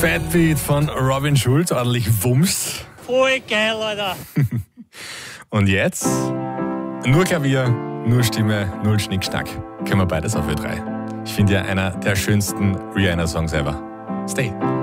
Fat Beat von Robin Schulz, ordentlich Wumms. Voll geil, Alter. Und jetzt nur Klavier, nur Stimme, null Schnickschnack. Können wir beides auf Ö3. Ich finde ja einer der schönsten Rihanna-Songs ever. Stay.